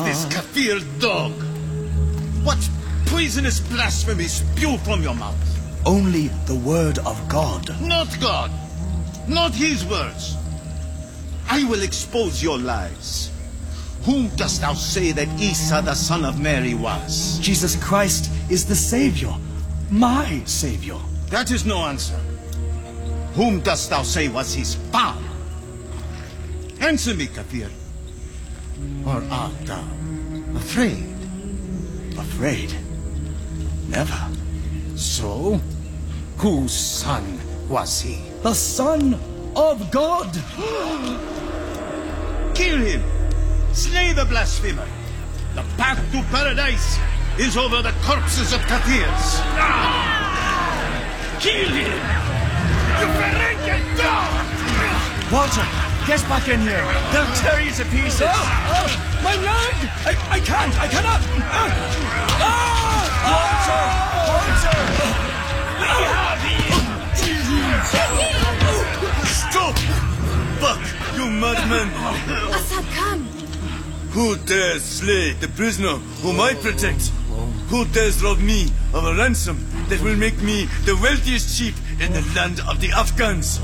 this Kafir dog? What poisonous blasphemies spew from your mouth? Only the word of God. Not God. Not his words. I will expose your lies. Whom dost thou say that Isa the son of Mary was? Jesus Christ is the Savior. My Savior. That is no answer. Whom dost thou say was his father? Answer me, Kafir. Or art thou afraid? Afraid? Never. So, whose son was he? The Son of God! Kill him! Slay the blasphemer! The path to paradise is over the corpses of Kafirs! Kill him! You ferrented dog! Walter, get back in here! They'll tear you to pieces! My leg! I cannot! Walter! We have him! Stop! Fuck, you madman! Assad Khan! Who dares slay the prisoner whom I protect? Who dares rob me of a ransom that will make me the wealthiest chief in the land of the Afghans?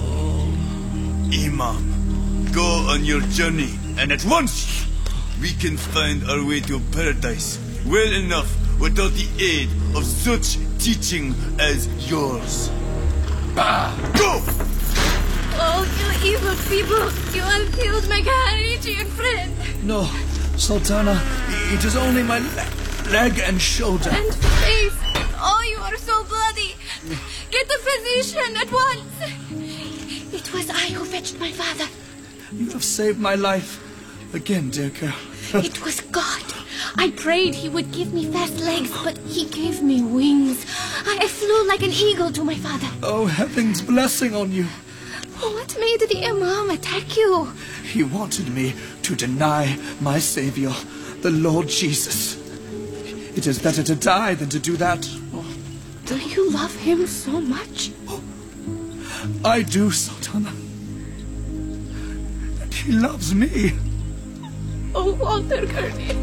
Imam, go on your journey, and at once we can find our way to paradise well enough without the aid of such teaching as yours. Go! Oh, you evil people! You have killed my Kharijin friend! No, Sultana, it is only my leg and shoulder. And face! Oh, you are so bloody! Get a physician at once! It was I who fetched my father. You have saved my life again, dear girl. It was God. I prayed he would give me fast legs, but he gave me wings. I flew like an eagle to my father. Oh, heaven's blessing on you. What made the Imam attack you? He wanted me to deny my Savior, the Lord Jesus. It is better to die than to do that. Do you love him so much? I do, Sultana. And he loves me. Oh, Walter Kearney.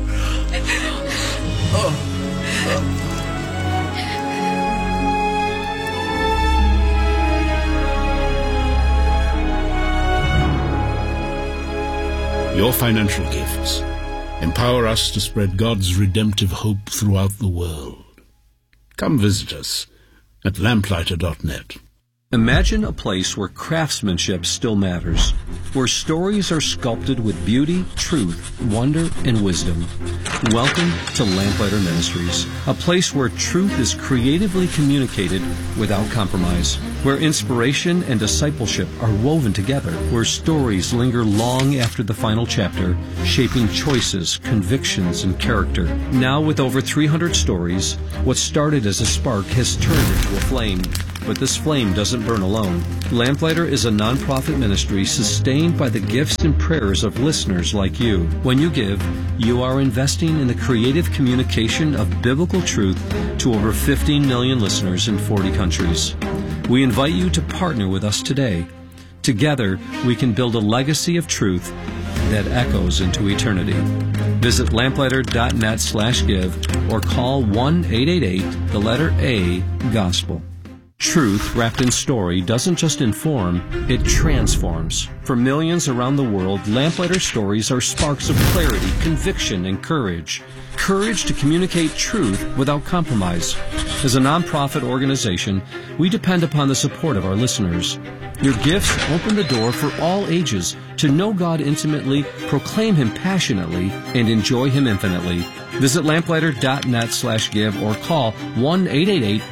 Your financial gifts empower us to spread God's redemptive hope throughout the world. Come visit us at lamplighter.net. Imagine a place where craftsmanship still matters, where stories are sculpted with beauty, truth, wonder, and wisdom. Welcome to Lamplighter Ministries, a place where truth is creatively communicated without compromise, where inspiration and discipleship are woven together, where stories linger long after the final chapter, shaping choices, convictions, and character. Now with over 300 stories, what started as a spark has turned into a flame. But this flame doesn't burn alone. Lamplighter is a nonprofit ministry sustained by the gifts and prayers of listeners like you. When you give, you are investing in the creative communication of biblical truth to over 15 million listeners in 40 countries. We invite you to partner with us today. Together, we can build a legacy of truth that echoes into eternity. Visit lamplighter.net/give or call 1-888-A-GOSPEL. Truth wrapped in story doesn't just inform, it transforms. For millions around the world, Lamplighter stories are sparks of clarity, conviction, and courage. Courage to communicate truth without compromise. As a nonprofit organization, we depend upon the support of our listeners. Your gifts open the door for all ages to know God intimately, proclaim Him passionately, and enjoy Him infinitely. Visit lamplighter.net/give or call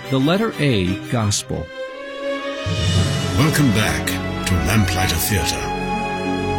1-888-A-GOSPEL. Welcome back to Lamplighter Theatre.